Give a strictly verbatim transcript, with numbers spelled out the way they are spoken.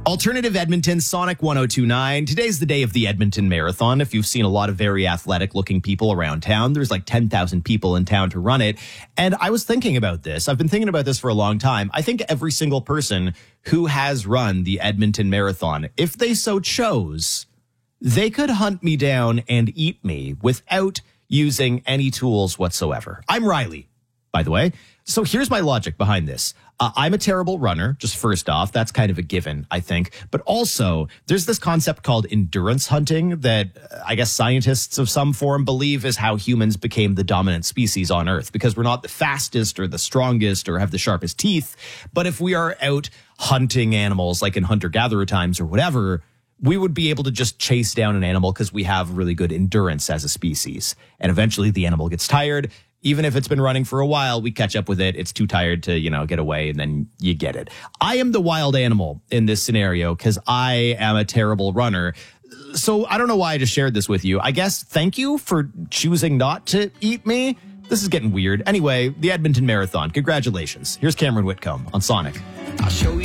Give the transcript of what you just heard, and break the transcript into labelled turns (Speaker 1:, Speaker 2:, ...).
Speaker 1: Alternative Edmonton, Sonic one oh two point nine. Today's the day of the Edmonton Marathon. If you've seen a lot of very athletic-looking people around town, there's like ten thousand people in town to run it. And I was thinking about this. I've been thinking about this for a long time. I think every single person who has run the Edmonton Marathon, if they so chose, they could hunt me down and eat me without using any tools whatsoever. I'm Riley, by the way. So here's my logic behind this. Uh, I'm a terrible runner, just first off. That's kind of a given, I think. But also, there's this concept called endurance hunting that uh, I guess scientists of some form believe is how humans became the dominant species on Earth, because we're not the fastest or the strongest or have the sharpest teeth. But if we are out hunting animals like in hunter-gatherer times or whatever, we would be able to just chase down an animal because we have really good endurance as a species. And eventually the animal gets tired. Even if it's been running for a while, we catch up with it. It's too tired to, you know, get away, and then you get it. I am the wild animal in this scenario because I am a terrible runner. So I don't know why I just shared this with you. I guess thank you for choosing not to eat me. This is getting weird. Anyway, the Edmonton Marathon. Congratulations. Here's Cameron Whitcomb on Sonic.
Speaker 2: I'll show you.